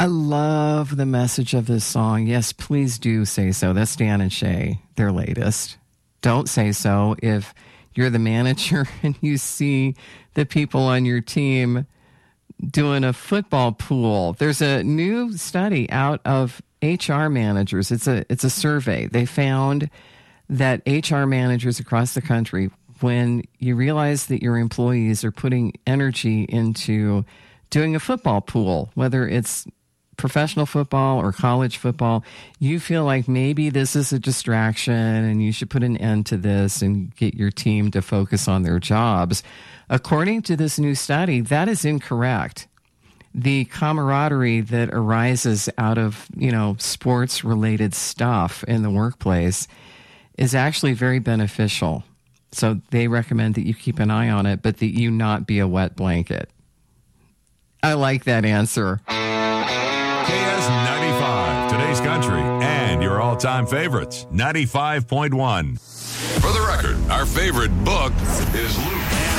I love the message of this song. Yes, please do say so. That's Dan and Shay, their latest. Don't say so if you're the manager and you see the people on your team doing a football pool. There's a new study out of HR managers. It's a survey. They found that HR managers across the country, when you realize that your employees are putting energy into doing a football pool, whether it's professional football or college football, you feel like maybe this is a distraction and you should put an end to this and get your team to focus on their jobs. According to this new study, that is incorrect. The camaraderie that arises out of, sports-related stuff in the workplace is actually very beneficial. So they recommend that you keep an eye on it, but that you not be a wet blanket. I like that answer. KS95, today's country, and your all-time favorites, 95.1. For the record, our favorite book is Luke